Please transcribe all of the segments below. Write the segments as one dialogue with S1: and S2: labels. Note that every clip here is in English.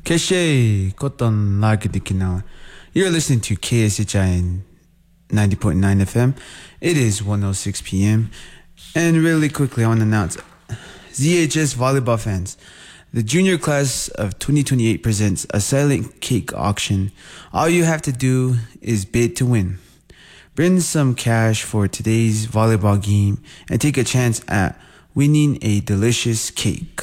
S1: Keshe Koton Lagidikinawa. You're listening to KSHI 90.9 FM. It is 1:06 p.m. And really quickly, I want to announce ZHS volleyball fans. The junior class of 2028 presents a silent cake auction. All you have to do is bid to win. Bring some cash for today's volleyball game and take a chance at winning a delicious cake.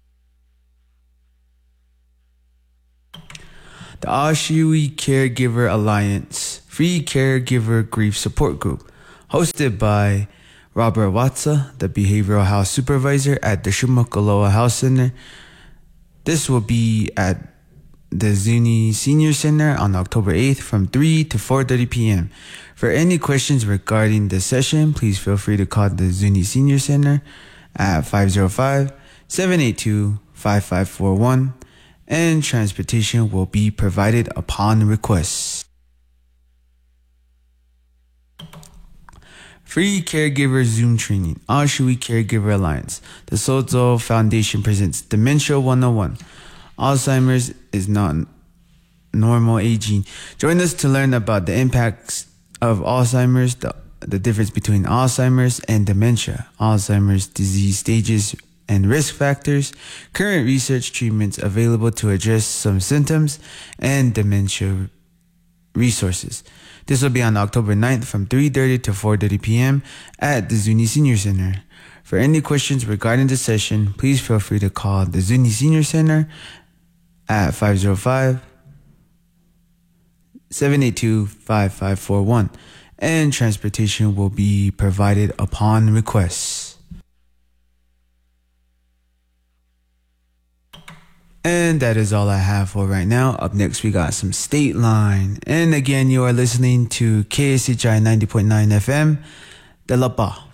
S1: The Ashui Caregiver Alliance Free Caregiver Grief Support Group, hosted by Robert Watsa, the Behavioral Health Supervisor at the Shumakaloa Health Center. This will be at the Zuni Senior Center on October 8th from 3 to 4:30 p.m. For any questions regarding the session, please feel free to call the Zuni Senior Center at 505-782-5541. And transportation will be provided upon request. Free Caregiver Zoom Training, Ashui Caregiver Alliance. The Sozo Foundation presents Dementia 101. Alzheimer's is not normal aging. Join us to learn about the impacts of Alzheimer's, the difference between Alzheimer's and dementia, Alzheimer's disease stages and risk factors, current research treatments available to address some symptoms, and dementia resources. This will be on October 9th from 3:30 to 4:30 p.m. at the Zuni Senior Center. For any questions regarding the session, please feel free to call the Zuni Senior Center at 505-782-5541, and transportation will be provided upon request. And that is all I have for right now. Up next, we got some State Line. And again, you are listening to KSHI 90.9 FM, De La Pa.